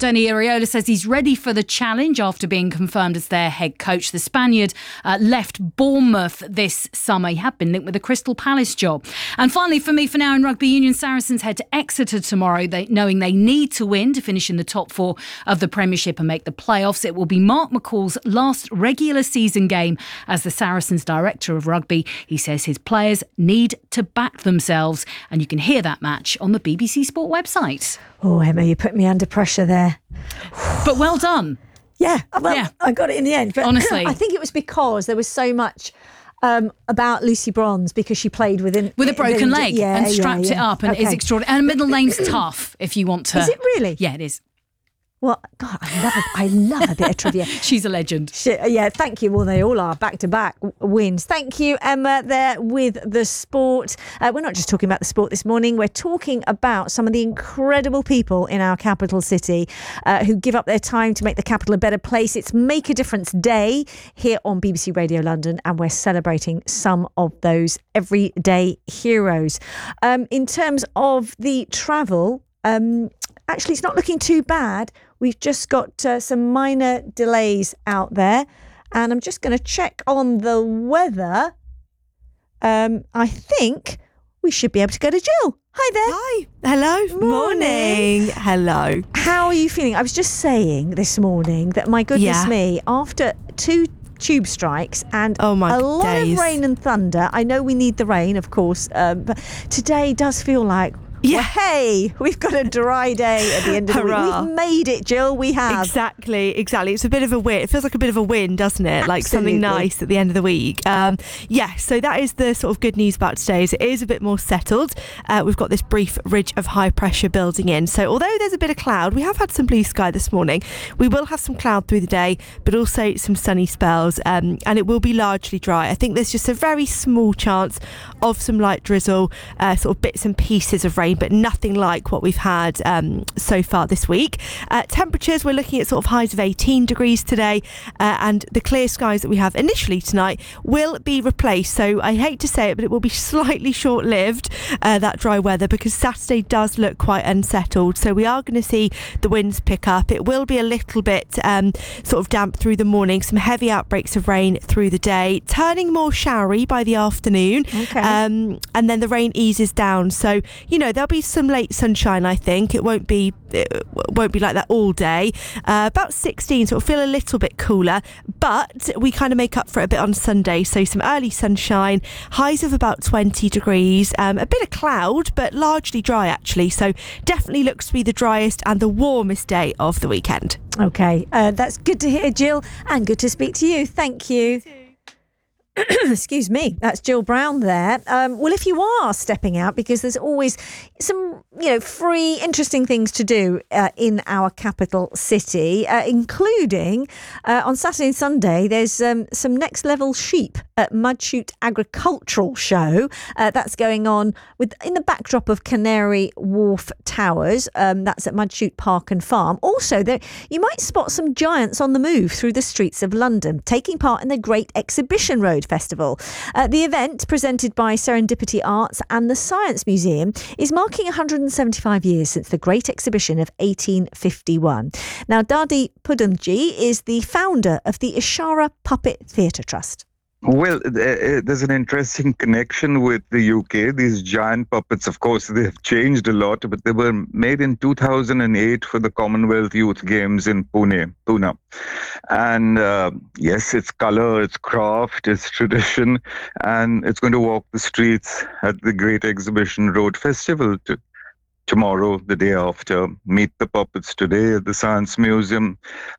Andoni Iraola says he's ready for the challenge after being confirmed as their head coach. The Spaniard left Bournemouth this summer. He had been linked with the Crystal Palace job. And finally, for me, for now, in rugby union, Saracens head to Exeter tomorrow, knowing they need to win to finish in the top 4 of the Premiership and make the playoffs. It will be Mark McCall's last regular season game as the Saracens director of rugby. He says his players need to back themselves, and you can hear that match on the BBC Sport website. Oh, Emma, you put me under pressure there. But well done. Yeah, well, Yeah. I got it in the end. But Honestly. I think it was because there was so much about Lucy Bronze, because she played with a broken leg and strapped it up, and is extraordinary. And middle name's tough if you want to. Is it really? Yeah, it is. Well, God, I love a bit of trivia. She's a legend. Yeah, thank you. Well, they all are back-to-back wins. Thank you, Emma, there with the sport. We're not just talking about the sport this morning. We're talking about some of the incredible people in our capital city who give up their time to make the capital a better place. It's Make a Difference Day here on BBC Radio London, and we're celebrating some of those everyday heroes. In terms of the travel, actually, it's not looking too bad. We've just got some minor delays out there. And I'm just going to check on the weather. I think we should be able to go to Jill. Hi there. Hi. Hello. Morning. Hello. How are you feeling? I was just saying this morning that, my goodness me, after 2 tube strikes and a lot of rain and thunder. I know we need the rain, of course, but today does feel like, well, hey, we've got a dry day at the end of the week. We've made it, Jill. We have. Exactly. It's a bit of a win. It feels like a bit of a win, doesn't it? Absolutely. Like something nice at the end of the week. So that is the sort of good news about today, is it is a bit more settled. We've got this brief ridge of high pressure building in. So although there's a bit of cloud, we have had some blue sky this morning. We will have some cloud through the day, but also some sunny spells, and it will be largely dry. I think there's just a very small chance of some light drizzle, sort of bits and pieces of rain, but nothing like what we've had so far this week. Temperatures, we're looking at sort of highs of 18 degrees today, and the clear skies that we have initially tonight will be replaced. So I hate to say it, but it will be slightly short-lived, that dry weather, because Saturday does look quite unsettled. So we are going to see the winds pick up. It will be a little bit sort of damp through the morning, some heavy outbreaks of rain through the day, turning more showery by the afternoon. And then the rain eases down. So, there'll be some late sunshine, I think. It won't be like that all day. About 16, so it'll feel a little bit cooler, but we kind of make up for it a bit on Sunday. So some early sunshine, highs of about 20 degrees, a bit of cloud, but largely dry actually. So definitely looks to be the driest and the warmest day of the weekend. Okay, that's good to hear, Jill, and good to speak to you. Thank you. Excuse me, that's Jill Brown there. Well, if you are stepping out, because there's always some, free, interesting things to do in our capital city, including on Saturday and Sunday, there's some next level sheep at Mudchute Agricultural Show. That's going on in the backdrop of Canary Wharf Towers. That's at Mudchute Park and Farm. Also, you might spot some giants on the move through the streets of London, taking part in the Great Exhibition Road Festival. The event, presented by Serendipity Arts and the Science Museum, is marking 175 years since the Great Exhibition of 1851. Now, Dadi Pudamji is the founder of the Ishara Puppet Theatre Trust. Well, there's an interesting connection with the UK. These giant puppets, of course, they've changed a lot, but they were made in 2008 for the Commonwealth Youth Games in Pune. And yes, it's colour, it's craft, it's tradition, and it's going to walk the streets at the Great Exhibition Road Festival tomorrow, the day after. Meet the puppets today at the Science Museum.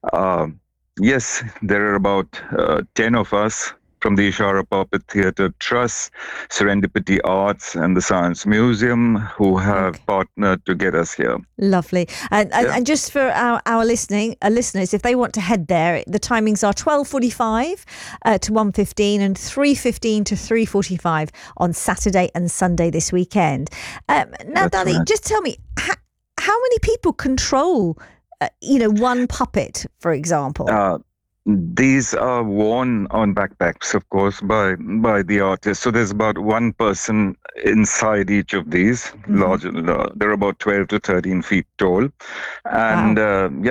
Yes, there are about 10 of us from the Ishara Puppet Theatre Trust, Serendipity Arts and the Science Museum, who have partnered to get us here. Lovely. And just for our listeners, if they want to head there, the timings are 12:45 to 1:15 and 3:15 to 3:45 on Saturday and Sunday this weekend. Now, Dadi, just tell me, how many people control, one puppet, for example? These are worn on backpacks, of course, by the artist. So there's about one person inside each of these. Larger, they're about 12 to 13 feet tall. And